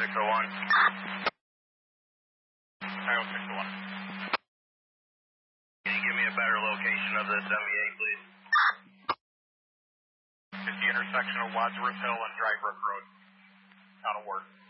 601. Iowa 601. Can you give me a better location of this MVA, please? It's the intersection of Wadsworth Hill and Dry Brook Road. Out of work.